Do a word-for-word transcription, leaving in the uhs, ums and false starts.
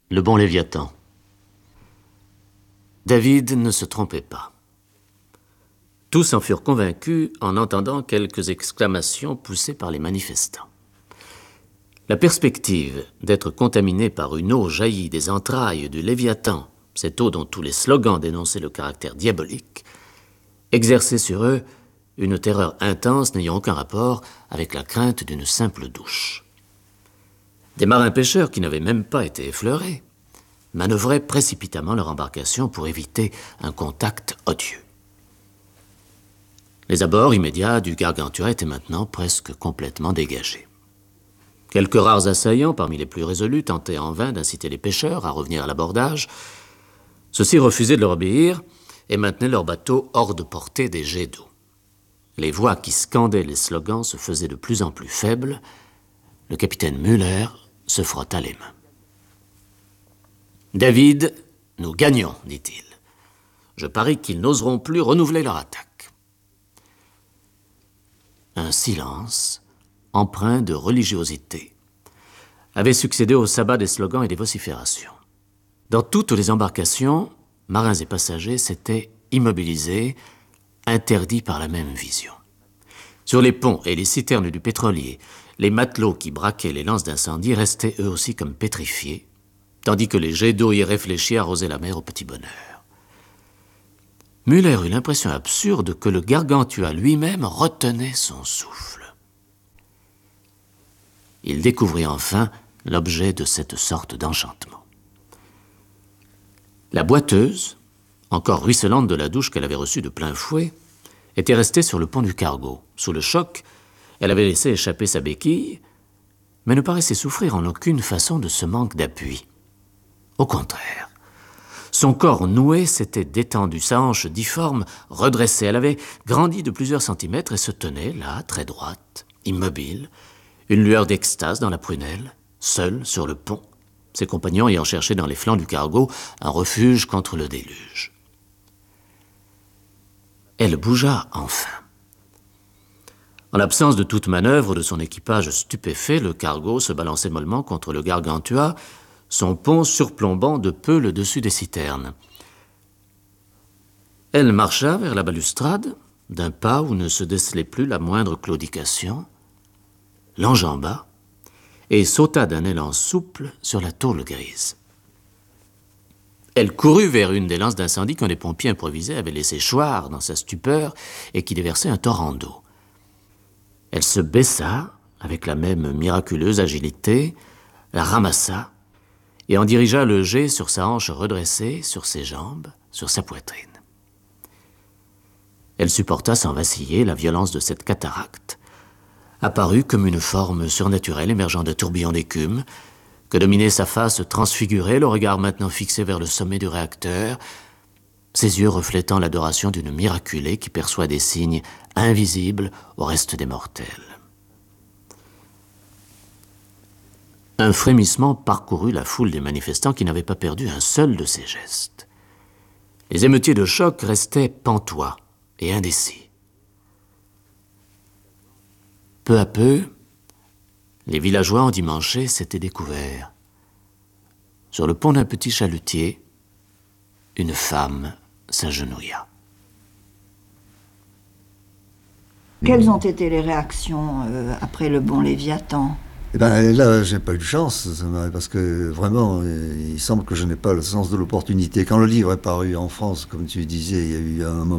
Le bon Léviathan. David ne se trompait pas. Tous en furent convaincus en entendant quelques exclamations poussées par les manifestants. La perspective d'être contaminé par une eau jaillie des entrailles du Léviathan, cette eau dont tous les slogans dénonçaient le caractère diabolique, exerçait sur eux une terreur intense n'ayant aucun rapport avec la crainte d'une simple douche. Des marins pêcheurs qui n'avaient même pas été effleurés manœuvraient précipitamment leur embarcation pour éviter un contact odieux. Les abords immédiats du Gargantua étaient maintenant presque complètement dégagés. Quelques rares assaillants, parmi les plus résolus, tentaient en vain d'inciter les pêcheurs à revenir à l'abordage. Ceux-ci refusaient de leur obéir et maintenaient leur bateau hors de portée des jets d'eau. Les voix qui scandaient les slogans se faisaient de plus en plus faibles. Le capitaine Müller se frotta les mains. « David, nous gagnons, dit-il. Je parie qu'ils n'oseront plus renouveler leur attaque. » Un silence, empreint de religiosité, avait succédé au sabbat des slogans et des vociférations. Dans toutes les embarcations, marins et passagers s'étaient immobilisés, interdits par la même vision. Sur les ponts et les citernes du pétrolier, les matelots qui braquaient les lances d'incendie restaient eux aussi comme pétrifiés, tandis que les jets d'eau irréfléchis arrosaient la mer au petit bonheur. Müller eut l'impression absurde que le Gargantua lui-même retenait son souffle. Il découvrit enfin l'objet de cette sorte d'enchantement. La boiteuse, encore ruisselante de la douche qu'elle avait reçue de plein fouet, était restée sur le pont du cargo. Sous le choc, elle avait laissé échapper sa béquille, mais ne paraissait souffrir en aucune façon de ce manque d'appui. Au contraire, son corps noué s'était détendu, sa hanche difforme redressée. Elle avait grandi de plusieurs centimètres et se tenait là, très droite, immobile, une lueur d'extase dans la prunelle, seule sur le pont, ses compagnons ayant cherché dans les flancs du cargo un refuge contre le déluge. Elle bougea enfin. En l'absence de toute manœuvre de son équipage stupéfait, le cargo se balançait mollement contre le Gargantua, son pont surplombant de peu le dessus des citernes. Elle marcha vers la balustrade, d'un pas où ne se décelait plus la moindre claudication, l'enjamba et sauta d'un élan souple sur la tôle grise. Elle courut vers une des lances d'incendie qu'un des pompiers improvisés avait laissé choir dans sa stupeur et qui déversait un torrent d'eau. Elle se baissa avec la même miraculeuse agilité, la ramassa et en dirigea le jet sur sa hanche redressée, sur ses jambes, sur sa poitrine. Elle supporta sans vaciller la violence de cette cataracte, apparue comme une forme surnaturelle émergeant d'un tourbillon d'écume, que dominait sa face transfigurée, le regard maintenant fixé vers le sommet du réacteur, ses yeux reflétant l'adoration d'une miraculée qui perçoit des signes invisibles au reste des mortels. Un frémissement parcourut la foule des manifestants qui n'avaient pas perdu un seul de ses gestes. Les émeutiers de choc restaient pantois et indécis. Peu à peu, les villageois endimanchés s'étaient découverts. Sur le pont d'un petit chalutier, une femme s'agenouilla. Quelles ont été les réactions euh, après le bon Léviathan ? Eh ben là, j'ai pas eu de chance, parce que vraiment, il semble que je n'ai pas le sens de l'opportunité. Quand le livre est paru en France, comme tu disais, il y a eu un moment